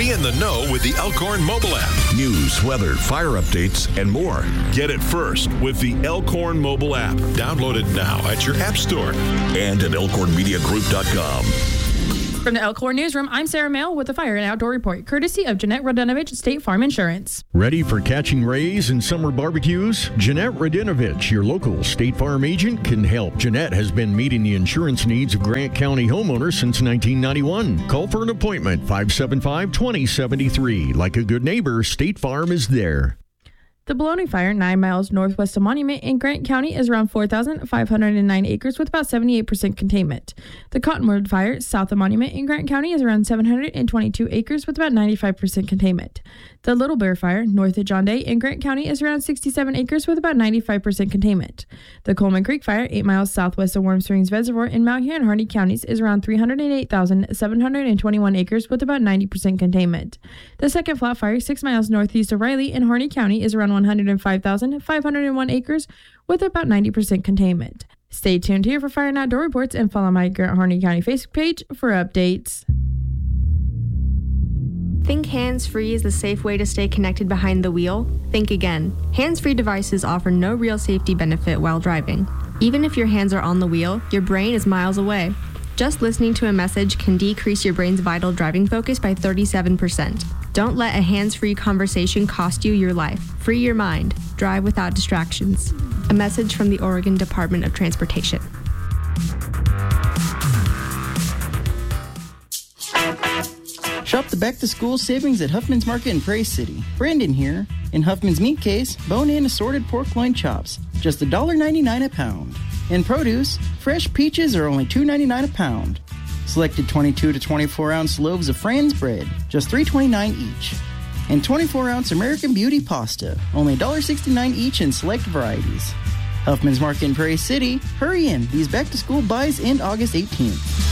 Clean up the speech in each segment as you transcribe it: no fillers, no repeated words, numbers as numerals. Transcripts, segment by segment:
Be in the know with the Elkhorn mobile app. News, weather, fire updates, and more. Get it first with the Elkhorn mobile app. Download it now at your app store and at elkhornmediagroup.com. From the Elkhorn Newsroom, I'm Sarah Mail with the Fire and Outdoor Report, courtesy of Jeanette Radinovich State Farm Insurance. Ready for catching rays and summer barbecues? Jeanette Radinovich, your local State Farm agent, can help. Jeanette has been meeting the insurance needs of Grant County homeowners since 1991. Call for an appointment, 575-2073. Like a good neighbor, State Farm is there. The Bologna Fire, 9 miles northwest of Monument in Grant County, is around 4,509 acres with about 78% containment. The Cottonwood Fire, south of Monument in Grant County, is around 722 acres with about 95% containment. The Little Bear Fire, north of John Day in Grant County, is around 67 acres with about 95% containment. The Coleman Creek Fire, 8 miles southwest of Warm Springs Reservoir in Mount Hugh and Harney counties, is around 308,721 acres with about 90% containment. The Second Flat Fire, 6 miles northeast of Riley in Harney County, is around 105,501 acres with about 90% containment. Stay tuned here for Fire and Outdoor Reports and follow my Grant Harney County Facebook page for updates. Think hands-free is the safe way to stay connected behind the wheel? Think again. Hands-free devices offer no real safety benefit while driving. Even if your hands are on the wheel, your brain is miles away. Just listening to a message can decrease your brain's vital driving focus by 37%. Don't let a hands-free conversation cost you your life. Free your mind. Drive without distractions. A message from the Oregon Department of Transportation. Shop the back-to-school savings at Huffman's Market in Prairie City. Brandon here. In Huffman's meat case, bone-in assorted pork loin chops, just $1.99 a pound. In produce, fresh peaches are only $2.99 a pound. Selected 22 to 24-ounce loaves of Fran's bread, just $3.29 each. And 24-ounce American Beauty pasta, only $1.69 each in select varieties. Huffman's Market in Prairie City. Hurry in. These back-to-school buys end August 18th.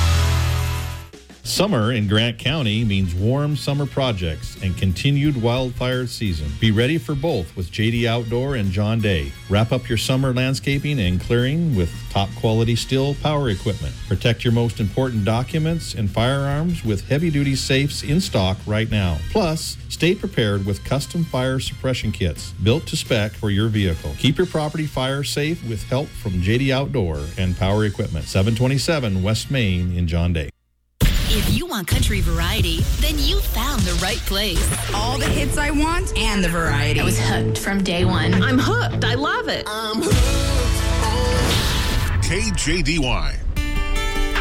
Summer in Grant County means warm summer projects and continued wildfire season. Be ready for both with JD Outdoor and John Day. Wrap up your summer landscaping and clearing with top quality Stihl power equipment. Protect your most important documents and firearms with heavy-duty safes in stock right now. Plus, stay prepared with custom fire suppression kits built to spec for your vehicle. Keep your property fire safe with help from JD Outdoor and Power Equipment. 727 West Main in John Day. If you want country variety, then you found the right place. All the hits I want and the variety. I was hooked from day one. I'm hooked. I love it. I'm hooked on KJDY.